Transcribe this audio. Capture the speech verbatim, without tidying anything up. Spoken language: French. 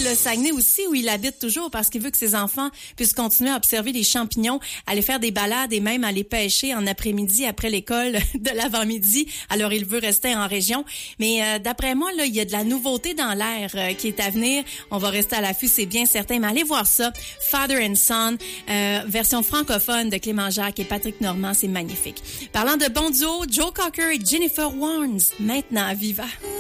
le Saguenay aussi, où il habite toujours parce qu'il veut que ses enfants puissent continuer à observer les champignons, aller faire des balades et même aller pêcher en après-midi après l'école de l'avant-midi. Alors, il veut rester en région. Mais euh, d'après moi, là, il y a de la nouveauté dans l'air euh, qui est à venir. On va rester à l'affût, c'est bien certain. Mais allez voir ça. Father and Son, euh, version francophone de Clément Jacques et Patrick Normand, c'est magnifique. Parlant de bon duo, Joe Cocker et Jennifer Warnes, maintenant à Viva.